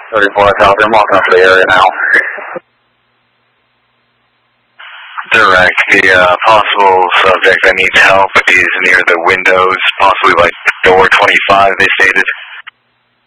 34 South, I'm walking up to the area now. Direct, the possible subject that needs help is near the windows, possibly like door 25, they stated.